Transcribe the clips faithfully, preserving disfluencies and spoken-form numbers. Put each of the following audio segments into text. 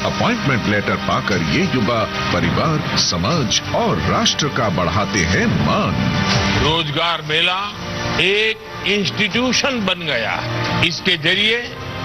Appointment letter पाकर ये युवा परिवार, समाज और राष्ट्र का बढ़ाते हैं मान। रोजगार मेला एक इंस्टीट्यूशन बन गया है। इसके जरिए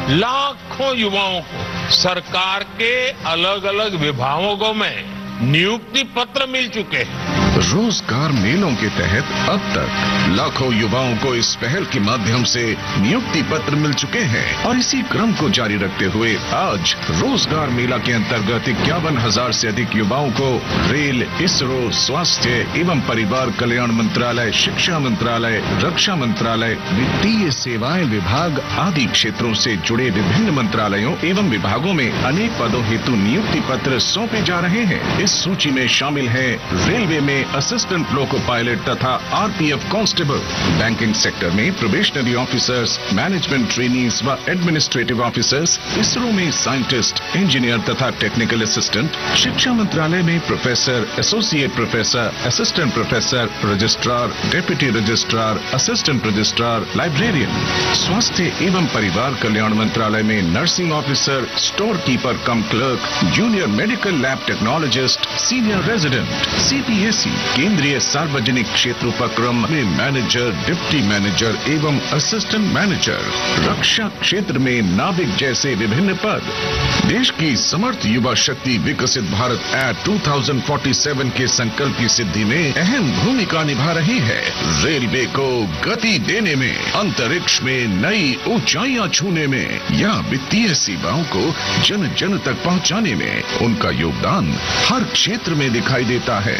लाखों युवाओं को सरकार के अलग अलग विभागों में नियुक्ति पत्र मिल चुके हैं। रोजगार मेलों के तहत अब तक लाखों युवाओं को इस पहल के माध्यम से नियुक्ति पत्र मिल चुके हैं और इसी क्रम को जारी रखते हुए आज रोजगार मेला के अंतर्गत इक्यावन हजार से अधिक युवाओं को रेल, इसरो, स्वास्थ्य एवं परिवार कल्याण मंत्रालय, शिक्षा मंत्रालय, रक्षा मंत्रालय, वित्तीय सेवाएं विभाग आदि क्षेत्रों से जुड़े विभिन्न मंत्रालयों एवं विभागों में अनेक पदों हेतु नियुक्ति पत्र सौंपे जा रहे हैं। इस सूची में शामिल है रेलवे में असिस्टेंट लोको पायलट तथा आरपीएफ कांस्टेबल, बैंकिंग सेक्टर में प्रोबेशनरी ऑफिसर्स, मैनेजमेंट ट्रेनीज व एडमिनिस्ट्रेटिव ऑफिसर्स, इसरो में साइंटिस्ट, इंजीनियर तथा टेक्निकल असिस्टेंट, शिक्षा मंत्रालय में professor, associate professor, assistant professor, registrar, deputy registrar, assistant registrar, librarian, स्वास्थ्य एवं परिवार कल्याण मंत्रालय में नर्सिंग ऑफिसर, स्टोर कीपर कम clerk, junior medical lab technologist, senior resident, CPSE, केंद्रीय सार्वजनिक क्षेत्र उपक्रम में मैनेजर, डिप्टी मैनेजर एवं असिस्टेंट मैनेजर, रक्षा क्षेत्र में नाविक जैसे विभिन्न पद। देश की समर्थ युवा शक्ति विकसित भारत एट दो हज़ार सैंतालीस के संकल्प की सिद्धि में अहम भूमिका निभा रही है। रेलवे को गति देने में, अंतरिक्ष में नई ऊंचाइयां छूने में या वित्तीय सेवाओं को जन जन तक पहुंचाने में उनका योगदान हर क्षेत्र में दिखाई देता है।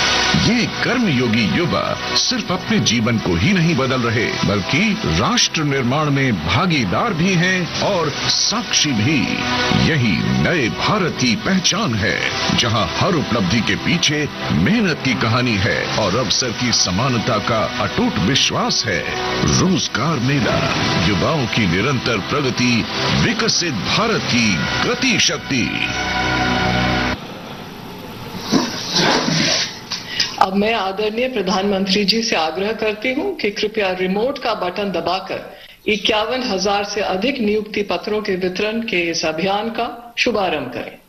ये कर्मयोगी युवा सिर्फ अपने जीवन को ही नहीं बदल रहे बल्कि राष्ट्र निर्माण में भागीदार भी हैं और साक्षी भी। यही नए भारत की पहचान है, जहां हर उपलब्धि के पीछे मेहनत की कहानी है और अवसर की समानता का अटूट विश्वास है। रोजगार मेला, युवाओं की निरंतर प्रगति, विकसित भारत की गति शक्ति। अब मैं आदरणीय प्रधानमंत्री जी से आग्रह करती हूं कि कृपया रिमोट का बटन दबाकर इक्यावन हजार से अधिक नियुक्ति पत्रों के वितरण के इस अभियान का शुभारंभ करें।